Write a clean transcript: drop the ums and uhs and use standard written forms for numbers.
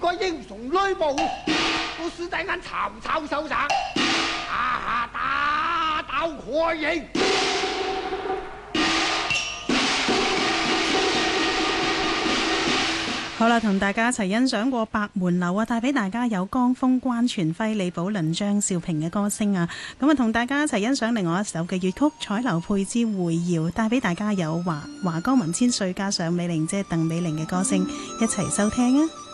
個英雄呂布都死在俺曹操手上，大刀闊影。 好啦，同大家一齊欣賞過白門樓啊，帶俾大家有江峰、關傳輝、李寶倫、張少平嘅歌聲啊。咁啊，同大家一齊欣賞另外一首嘅粵曲《彩樓配之會謠》，帶俾大家有華江文千歲加上美玲姐鄧美玲嘅歌聲，一齊收聽啊！